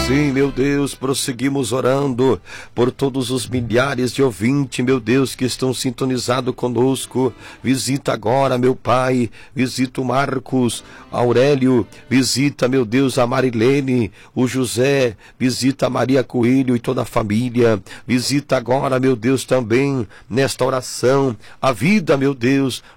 Sim, meu Deus, prosseguimos orando por todos os milhares de ouvintes, meu Deus, que estão sintonizados conosco. Visita agora, meu Pai, visita o Marcos, Aurélio, visita, meu Deus, a Marilene, o José, visita a Maria Coelho e toda a família. Visita agora, meu Deus, também nesta oração, a vida, meu Deus,